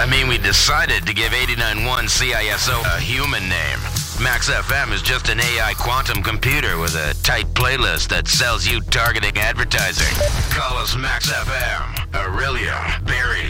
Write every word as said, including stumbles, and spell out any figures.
I mean, we decided to give eighty-nine point one C I S O a human name. Max F M is just an A I quantum computer with a tight playlist that sells you targeting advertising. Call us Max F M. Aurelia, Barry,